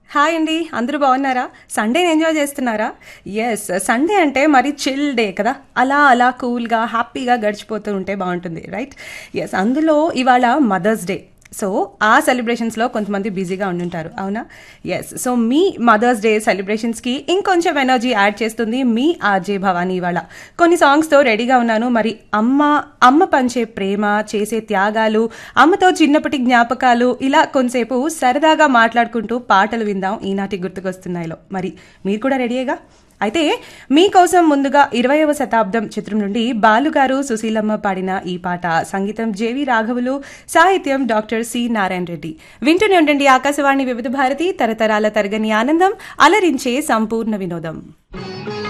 Hi అండి, అందరూ బాగున్నారా? సండేని ఎంజాయ్ చేస్తున్నారా? ఎస్, సండే అంటే మరి చిల్ డే కదా. అలా అలా కూల్గా హ్యాపీగా గడిచిపోతూ ఉంటే బాగుంటుంది, రైట్? ఎస్, అందులో ఇవాళ మదర్స్ డే. సో ఆ సెలబ్రేషన్స్లో కొంతమంది బిజీగా ఉండుంటారు, అవునా? ఎస్, సో మీ మదర్స్ డే సెలబ్రేషన్స్కి ఇంకొంచెం ఎనర్జీ యాడ్ చేస్తుంది మీ ఆర్జే భవానీ. ఇవాళ కొన్ని సాంగ్స్తో రెడీగా ఉన్నాను. మరి అమ్మ అమ్మ పంచే ప్రేమ, చేసే త్యాగాలు, అమ్మతో చిన్నప్పటి జ్ఞాపకాలు, ఇలా కొంతసేపు సరదాగా మాట్లాడుకుంటూ పాటలు విందాం ఈనాటి గుర్తుకొస్తున్నాయిలో. మరి మీరు కూడా రెడీగా? అయితే మీకోసం ముందుగా 20వ శతాబ్దం చిత్రం నుండి బాలుగారు సుశీలమ్మ పాడిన ఈ పాట. సంగీతం జేవి రాఘవులు, సాహిత్యం డాక్టర్ సి నారాయణ రెడ్డి. వింటూనే ఉండండి ఆకాశవాణి వివిధ భారతి, తరతరాల తరగని ఆనందం, అలరించే సంపూర్ణ వినోదం.